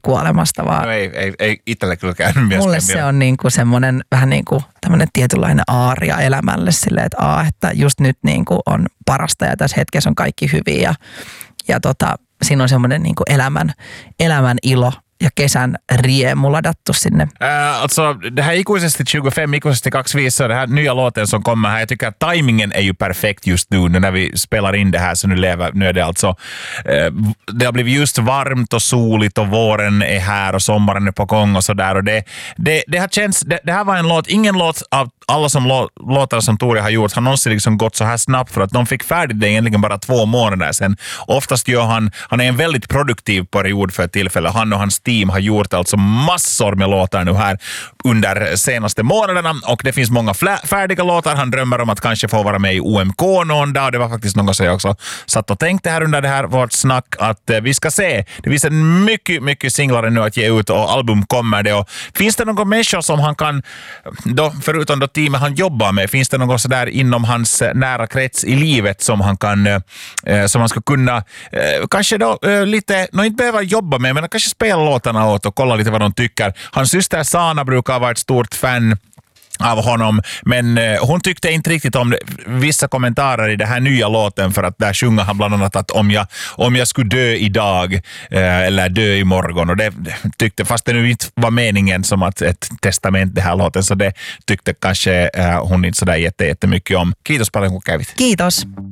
kuolemasta, vaan no ei itselle kyllä käynyt myöskään. Mulle se on niinku semmoinen vähän niinku tämmöinen tietynlainen aaria elämälle silleen, että just nyt niinku on parasta ja tässä hetkessä on kaikki hyvin ja siinä on semmoinen niinku elämän ilo ja kesän riemu ladattu sinne. Alltså, det här ikuisesti 25, ikuisesti 25, så det här nya låten som kommer här, jag tycker att timingen är ju perfekt just nu när vi spelar in det här, så nu är det alltså det har blivit just varmt och soligt och våren är här och sommaren är på gång och sådär, och det har känts, det här var en låt, ingen låt av alla som låtar som Tore har gjort har någonsin liksom gått så här snabbt, för att de fick färdigt det egentligen bara 2 månader sen. Oftast gör han är en väldigt produktiv period för ett tillfälle. Han och hans team har gjort alltså massor med låtar nu här under senaste månaderna, och det finns många färdiga låtar. Han drömmer om att kanske få vara med i OMK någon dag. Det var faktiskt något som jag också satt och tänkte här under det här vårt snack, att vi ska se. Det finns en mycket singlar nu att ge ut och album kommer det. Och finns det någon människa som han kan då, förutom då teamet han jobbar med, finns det någon sådär inom hans nära krets i livet som han kan som han ska kunna kanske då lite, inte behöva jobba med, men kanske spela låtarna åt och kolla lite vad de tycker. Hans syster Sana brukar vara ett stort fan av honom, men hon tyckte inte riktigt om vissa kommentarer i det här nya låten, för att där sjunger han bland annat att om jag skulle dö idag eller dö imorgon, och det tyckte, fast det nu inte var meningen som att ett testament det här låten, så det tyckte kanske hon inte sådär jättemycket om. Kiitos paljon kun kävit. Kiitos.